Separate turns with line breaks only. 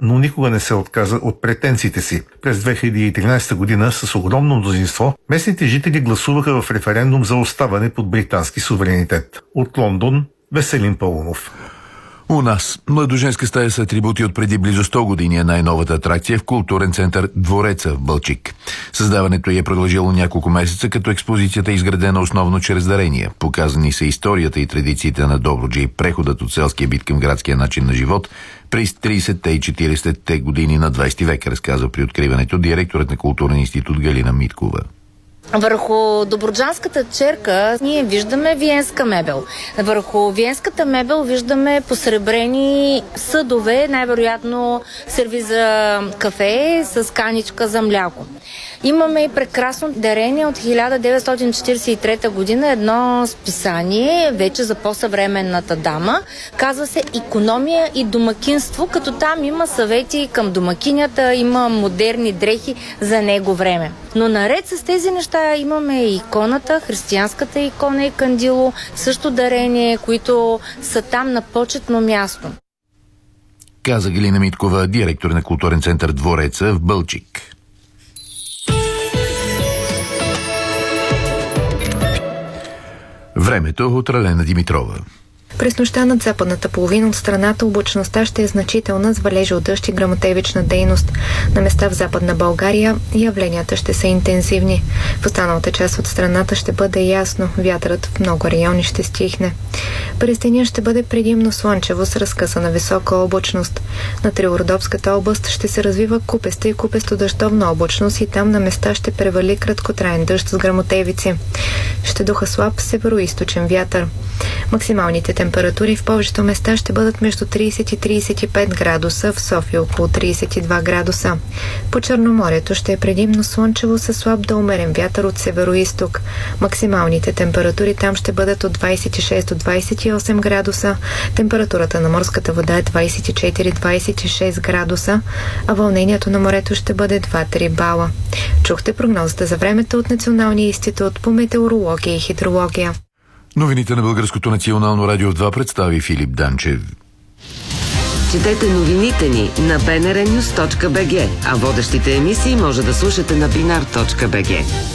но никога не се отказа от претенциите си. През 2013 година с огромно мнозинство местните жители гласуваха в референдум за оставане под британски суверенитет. От Лондон, Веселин Паунов.
У нас младоженска стая с атрибути от преди близо 100 години е най-новата атракция в културен център Двореца в Балчик. Създаването й е продължило няколко месеца, като експозицията е изградена основно чрез дарения. Показани са историята и традициите на Добруджа и преходът от селския бит към градския начин на живот през 30-те и 40-те години на 20 век, разказва при откриването директорът на Културен институт Галина Миткова.
Върху добруджанската черка ние виждаме виенска мебел. Върху виенската мебел виждаме посребрени съдове, най-вероятно сервиз за кафе с каничка за мляко. Имаме и прекрасно дарение от 1943 година, едно списание, вече за по-съвременната дама. Казва се "Икономия и домакинство", като там има съвети към домакинята, има модерни дрехи за него време. Но наред с тези неща имаме и иконата, християнската икона и кандило, също дарение, които са там на почетно място.
Каза Галина Миткова, директор на Културен център Двореца в Бълчик. Времето от Ралена Димитрова.
През нощта над западната половина от страната облачността ще е значителна с валежи от дъжд и гръмотевична дейност. На места в Западна България явленията ще са интензивни. В останалата част от страната ще бъде ясно. Вятърът в много райони ще стихне. През деня ще бъде предимно слънчево с разкъсана висока облачност. На Триородопската област ще се развива купеста и купесто-дъждовна облачност и там на места ще превали краткотраен дъжд с гръмотевици. Ще духа слаб североизточен вятър. Максималните температури в повечето места ще бъдат между 30 и 35 градуса, в София около 32 градуса. По Черноморието ще е предимно слънчево със слаб до умерен вятър от североизток. Максималните температури там ще бъдат от 26 до 28 градуса. Температурата на морската вода е 24-26 градуса, а вълнението на морето ще бъде 2-3 бала. Чухте прогнозата за времето от Националния институт по метеорология и хидрология.
Новините на Българското национално радио 2 представи Филип Данчев.
Четете новините ни на bnrnews.bg, а водещите емисии може да слушате на binar.bg.